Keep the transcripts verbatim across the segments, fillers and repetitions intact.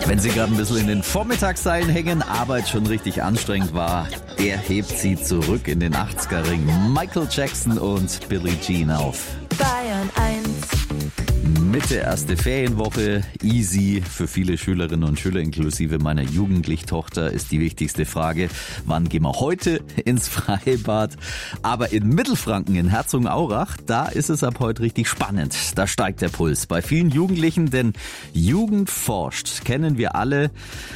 Wenn Sie gerade ein bisschen in den Vormittagsseilen hängen, Arbeit schon richtig anstrengend war, der hebt Sie zurück in den achtziger-Ring. Michael Jackson und Billie Jean auf Bayern eins. Mitte erste Ferienwoche, easy für viele Schülerinnen und Schüler, inklusive meiner jugendlichen Tochter, ist die wichtigste Frage, wann gehen wir heute ins Freibad? Aber in Mittelfranken, in Herzogenaurach, da ist es ab heute richtig spannend. Da steigt der Puls bei vielen Jugendlichen, denn Jugend forscht, kennen wir alle.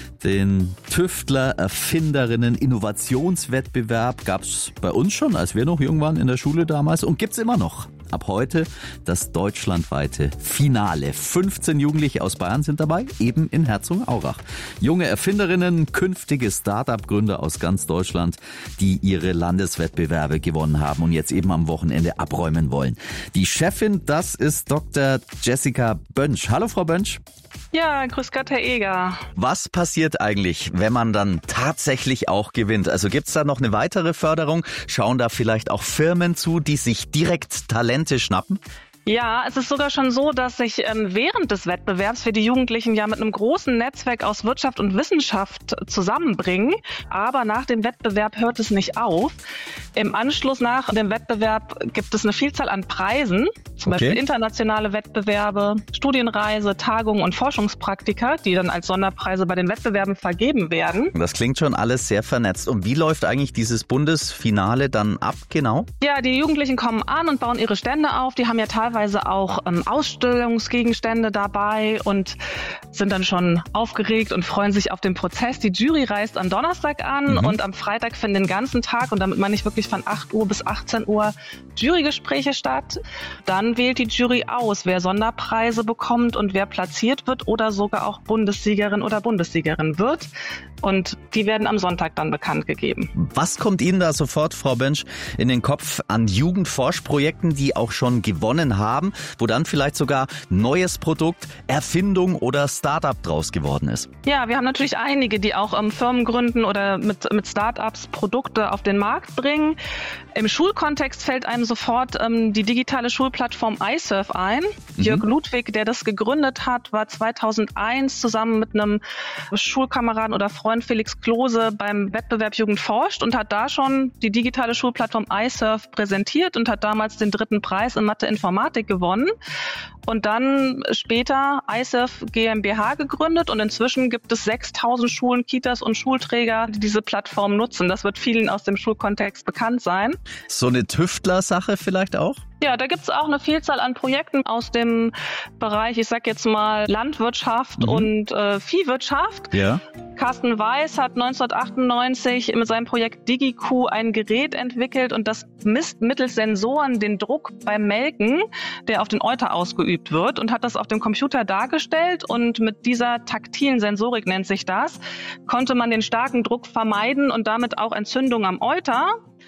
Den Tüftler, Erfinderinnen, Innovationswettbewerb gab's bei uns schon, als wir noch jung waren in der Schule damals, und gibt's immer noch. Ab heute das deutschlandweite Finale. fünfzehn Jugendliche aus Bayern sind dabei, eben in Herzogenaurach. Junge Erfinderinnen, künftige Start-up-Gründer aus ganz Deutschland, die ihre Landeswettbewerbe gewonnen haben und jetzt eben am Wochenende abräumen wollen. Die Chefin, das ist Doktor Jessica Bönsch. Hallo, Frau Bönsch. Ja, grüß Gott, Herr Eger. Was passiert eigentlich, wenn man dann tatsächlich auch gewinnt? Also gibt's da noch eine weitere Förderung? Schauen da vielleicht auch Firmen zu, die sich direkt Talente schnappen? Ja, es ist sogar schon so, dass sich ähm, während des Wettbewerbs wir die Jugendlichen ja mit einem großen Netzwerk aus Wirtschaft und Wissenschaft zusammenbringen. Aber nach dem Wettbewerb hört es nicht auf. Im Anschluss nach dem Wettbewerb gibt es eine Vielzahl an Preisen, zum Okay. Beispiel internationale Wettbewerbe, Studienreise, Tagungen und Forschungspraktika, die dann als Sonderpreise bei den Wettbewerben vergeben werden. Das klingt schon alles sehr vernetzt. Und wie läuft eigentlich dieses Bundesfinale dann ab, genau? Ja, die Jugendlichen kommen an und bauen ihre Stände auf. Die haben ja teilweise auch ähm, Ausstellungsgegenstände dabei und sind dann schon aufgeregt und freuen sich auf den Prozess. Die Jury reist am Donnerstag an Mhm. und am Freitag finden den ganzen Tag, und damit meine ich wirklich von acht Uhr bis achtzehn Uhr, Jurygespräche statt. Dann wählt die Jury aus, wer Sonderpreise bekommt und wer platziert wird oder sogar auch Bundessiegerin oder Bundessiegerin wird. Und die werden am Sonntag dann bekannt gegeben. Was kommt Ihnen da sofort, Frau Bönsch, in den Kopf an Jugendforschprojekten, die auch schon gewonnen haben, wo dann vielleicht sogar neues Produkt, Erfindung oder Start-up draus geworden ist? Ja, wir haben natürlich einige, die auch ähm, Firmen gründen oder mit, mit Start-ups Produkte auf den Markt bringen. Im Schulkontext fällt einem sofort ähm, die digitale Schulplattform iSurf ein. Mhm. Jörg Ludwig, der das gegründet hat, war zweitausendeins zusammen mit einem Schulkameraden oder Freund Felix Klose beim Wettbewerb Jugend forscht und hat da schon die digitale Schulplattform iSurf präsentiert und hat damals den dritten Preis in Mathe-Informatik gewonnen. Und dann später iSurf GmbH gegründet, und inzwischen gibt es sechstausend Schulen, Kitas und Schulträger, die diese Plattform nutzen. Das wird vielen aus dem Schulkontext bekannt sein. So eine Tüftler-Sache vielleicht auch? Ja, da gibt's auch eine Vielzahl an Projekten aus dem Bereich, ich sag jetzt mal Landwirtschaft Mhm. und äh, Viehwirtschaft. Ja. Carsten Weiß hat neunzehnhundertachtundneunzig mit seinem Projekt DigiQ ein Gerät entwickelt, und das misst mittels Sensoren den Druck beim Melken, der auf den Euter ausgeübt wird, und hat das auf dem Computer dargestellt, und mit dieser taktilen Sensorik, nennt sich das, konnte man den starken Druck vermeiden und damit auch Entzündung am Euter.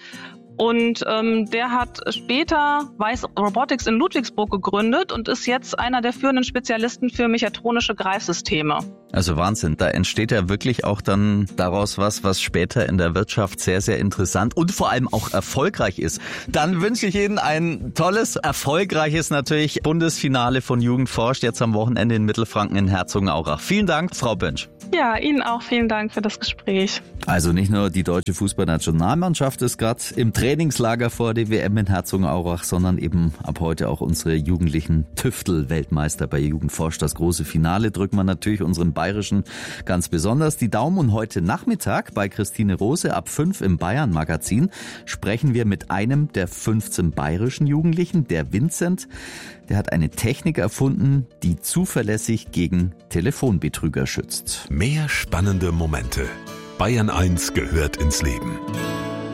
Und ähm, der hat später Weiß Robotics in Ludwigsburg gegründet und ist jetzt einer der führenden Spezialisten für mechatronische Greifsysteme. Also Wahnsinn, da entsteht ja wirklich auch dann daraus was, was später in der Wirtschaft sehr, sehr interessant und vor allem auch erfolgreich ist. Dann wünsche ich Ihnen ein tolles, erfolgreiches natürlich Bundesfinale von Jugend forscht jetzt am Wochenende in Mittelfranken in Herzogenaurach. Vielen Dank, Frau Bönsch. Ja, Ihnen auch vielen Dank für das Gespräch. Also nicht nur die deutsche Fußballnationalmannschaft ist gerade im Trainingslager vor der W M in Herzogenaurach, sondern eben ab heute auch unsere jugendlichen Tüftel-Weltmeister bei Jugend forscht. Das große Finale drücken wir natürlich unseren Bayerischen ganz besonders die Daumen. Und heute Nachmittag bei Christine Rose ab fünf im Bayern-Magazin sprechen wir mit einem der fünfzehn bayerischen Jugendlichen, der Vincent. Der hat eine Technik erfunden, die zuverlässig gegen Telefonbetrüger schützt. Mehr spannende Momente. Bayern eins gehört ins Leben.